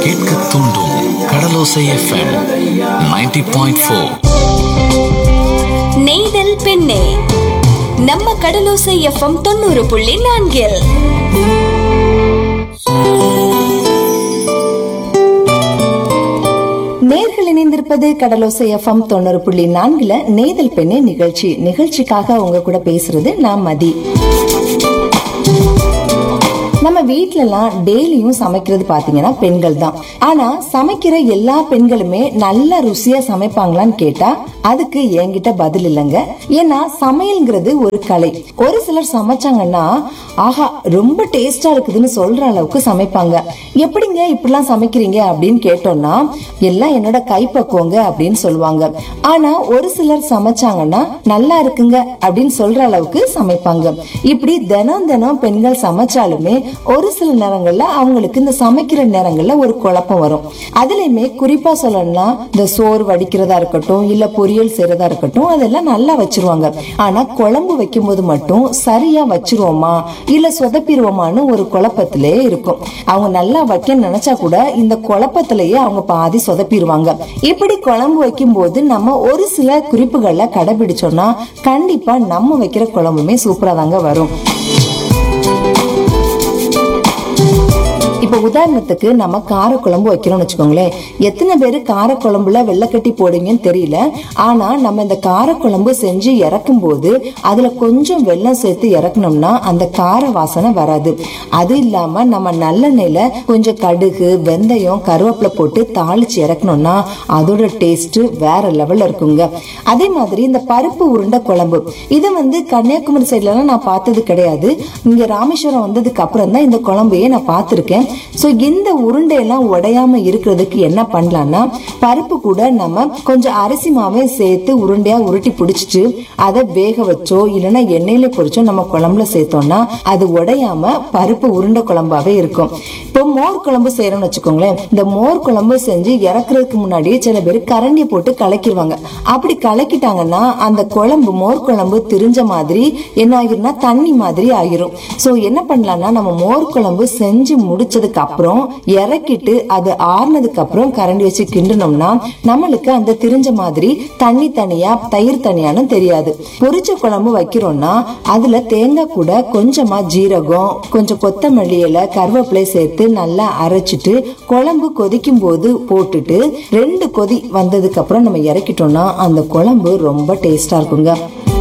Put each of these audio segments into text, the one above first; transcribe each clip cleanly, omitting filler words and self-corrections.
கேட்க தூண்டும் கடலோசை எஃப்எம் 90.4. நெய்தல் பெண்ணே நம்ம கடலோசை எஃப்எம் 90.4. நேர்கள் இணைந்திருப்பது கடலோசை எஃப்எம் 90.4 நெய்தல் பெண்ணே நிகழ்ச்சிக்காக உங்க கூட பேசுறது நான் மதி. நம்ம வீட்ல எல்லாம் டெய்லியும் சமைக்கிறது பாத்தீங்கன்னா பெண்கள் தான். ஆனா சமைக்கிற எல்லா பெண்களுமே நல்ல ருசியா சமைப்பாங்களான்னு கேட்டா அதுக்கு என்கிட்ட பதில் இல்லைங்க. ஏன்னா சமையல்ங்கிறது ஒரு கலை. ஒரு சிலர் சமைச்சாங்கன்னா ஆஹா ரொம்ப டேஸ்டா இருக்குதுன்னு சொல்ற அளவுக்கு சமைப்பாங்க. எப்படிங்க இப்படிலாம் சமைக்கிறீங்க அப்படின்னு கேட்டோம்னா எல்லாம் என்னோட கைப்பக்குவங்க அப்படின்னு சொல்லுவாங்க. ஆனா ஒரு சிலர் சமைச்சாங்கன்னா நல்லா இருக்குங்க அப்படின்னு சொல்ற அளவுக்கு சமைப்பாங்க. இப்படி தினம் தினம் பெண்கள் சமைச்சாலுமே ஒரு சில நேரங்கள்ல அவங்களுக்கு இந்த சமைக்கிற நேரங்கள்ல ஒரு குழப்பம் வரும். அதுலயுமே குறிப்பா சொல்லணும்னா இந்த சோறு வடிக்கிறதா இருக்கட்டும் இல்ல பொரியல் செய்யறதா இருக்கட்டும் அதெல்லாம் நல்லா வச்சிருவாங்க. ஆனா குழம்பு வைக்கும் போது மட்டும் சரியா வச்சிருவோமா இல்ல சொதப்பிடுவோமான்னு ஒரு குழப்பத்திலே இருக்கும். அவங்க நல்லா வைக்க நினைச்சா கூட இந்த குழப்பத்திலேயே அவங்க பாதி சொதப்பிடுவாங்க. இப்படி குழம்பு வைக்கும் போது நம்ம ஒரு சில குறிப்புகளை கடைபிடிச்சோம்னா கண்டிப்பா நம்ம வைக்கிற குழம்புமே சூப்பரா தாங்க வரும். இப்ப உதாரணத்துக்கு நம்ம காரக்குழம்பு வைக்கிறோம்னு வச்சுக்கோங்களேன். எத்தனை பேரு காரக்குழம்புல வெள்ளைக்கட்டி போடுங்கன்னு தெரியல. ஆனா நம்ம இந்த காரக்குழம்பு செஞ்சு இறக்கும் போது அதுல கொஞ்சம் வெல்லம் சேர்த்து இறக்கணும்னா அந்த கார வாசனை வராது. அது இல்லாம நம்ம நல்லெண்ணெயில கொஞ்சம் கடுகு வெந்தயம் கருவேப்பிலை போட்டு தாளிச்சு இறக்கணும்னா அதோட டேஸ்ட் வேற லெவல்ல இருக்குங்க. அதே மாதிரி இந்த பருப்பு உருண்டை குழம்பு இதை கன்னியாகுமரி சைட்ல நான் பார்த்தது கிடையாது. இங்க ராமேஸ்வரம் வந்ததுக்கு அப்புறம் தான் இந்த குழம்பையே நான் பார்த்திருக்கேன். சோ இந்த உருண்டையெல்லாம் உடையாம இருக்கிறதுக்கு என்ன பண்ணலாம்னா பருப்பு கூட நம்ம கொஞ்சம் அரிசி மாவை சேர்த்து உருண்டையா உருட்டி பிடிச்சிட்டு அதை வேக வச்சோ இல்லைன்னா எண்ணெயில பொரிச்சோ நம்ம குழம்புல சேர்த்தோம்னா அது உடையாம பருப்பு உருண்டை குழம்பாவே இருக்கும். இப்போ மோர் குழம்பு செய்யறோம்னு வச்சுக்கோங்களேன். இந்த மோர் குழம்பு செஞ்சு இறக்குறதுக்கு முன்னாடியே சில பேர் கரண்டியை போட்டு கலக்கிடுவாங்க. அப்படி கலக்கிட்டாங்கன்னா அந்த குழம்பு மோர் குழம்பு திரிஞ்ச மாதிரி என்ன ஆகிரும்னா தண்ணி மாதிரி ஆகிரும். சோ என்ன பண்ணலாம்னா நம்ம மோர் குழம்பு செஞ்சு முடிச்சதுக்கு அப்புறம் இறக்கிட்டு அது ஆறுனதுக்கு அப்புறம் கரண்டி வச்சு கிண்டனோம்னா நம்மளுக்கு அந்த திரிஞ்ச மாதிரி தண்ணி தனியா தயிர் தனியான்னு தெரியாது. பொரிச்ச குழம்பு வைக்கிறோம்னா அதுல தேங்காய் கூட கொஞ்சமா ஜீரகம் கொஞ்சம் கொத்தமல்லி இலை கருவேப்பிலை சேர்த்து நல்லா அரைச்சிட்டு குழம்பு கொதிக்கும் போது போட்டுட்டு 2 கொதி வந்ததுக்கு அப்புறம் நம்ம இறக்கிட்டோம்னா அந்த குழம்பு ரொம்ப டேஸ்டா இருக்குங்க.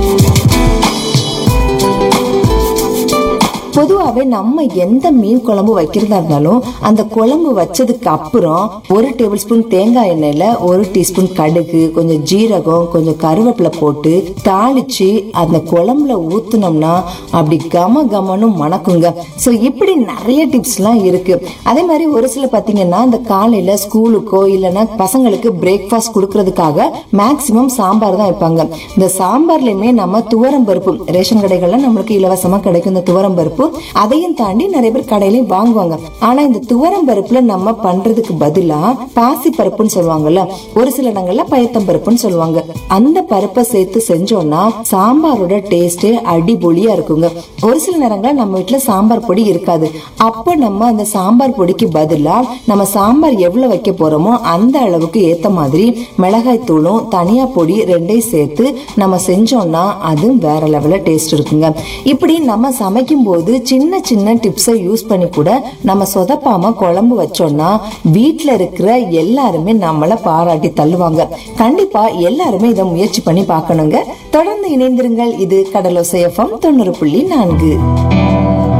பொதுவாவே நம்ம எந்த மீன் குழம்பு வைக்கிறதா இருந்தாலும் அந்த குழம்பு வச்சதுக்கு அப்புறம் 1 டேபிள் ஸ்பூன் தேங்காய் எண்ணெயில 1 டீஸ்பூன் கடுகு கொஞ்சம் ஜீரகம் கொஞ்சம் கருவேப்பிலை போட்டு தாளிச்சு அந்த குழம்புல ஊத்துனோம்னா அப்படி கம கமன்னு மணக்குங்க. சோ இப்படி நிறைய டிப்ஸ் எல்லாம் இருக்கு. அதே மாதிரி ஒரு சில பாத்தீங்கன்னா இந்த காலையில ஸ்கூலுக்கோ இல்லைன்னா பசங்களுக்கு பிரேக்ஃபாஸ்ட் கொடுக்கறதுக்காக மேக்சிமம் சாம்பார் தான் வைப்பாங்க. இந்த சாம்பார்லயுமே நம்ம துவரம் பருப்பு ரேஷன் கடைகள்ல நம்மளுக்கு இலவசமா கிடைக்கும். இந்த துவரம் பருப்பு அதையும் தாண்டி நிறைய பேர் கடையிலையும் வாங்குவாங்க. ஆனா இந்த துவரம் பருப்புல நம்ம பண்றதுக்கு பதிலா பாசி பருப்புன்னு சொல்லுவாங்கல்ல, ஒரு சில இடங்கள்ல பயத்தம் பருப்புன்னு சொல்லுவாங்க. அந்த பருப்பை சேர்த்து செஞ்சோம்னா சாம்பாரோட டேஸ்டே அடிபொலியா இருக்குங்க. ஒரு சில நேரங்கள்ல நம்ம வீட்டுல சாம்பார் பொடி இருக்காது. அப்ப நம்ம அந்த சாம்பார் பொடிக்கு பதிலா நம்ம சாம்பார் எவ்வளவு வைக்க போறோமோ அந்த அளவுக்கு ஏத்த மாதிரி மிளகாய் தூளும் தனியா பொடி 2ஐயும் சேர்த்து நம்ம செஞ்சோம்னா அது வேற லெவல்ல டேஸ்ட் இருக்குங்க. இப்படி நம்ம சமைக்கும் போது சின்ன சின்ன டிப்ஸை யூஸ் பண்ணி கூட நம்ம சொதப்பாம குழம்பு வச்சோம்னா வீட்டுல இருக்கிற எல்லாருமே நம்மள பாராட்டி தள்ளுவாங்க. கண்டிப்பா எல்லாருமே இதை முயற்சி பண்ணி பார்க்கணுங்க. தொடர்ந்து இணைந்திருங்கள். இது கடலோசை எஃப்எம் 90.4.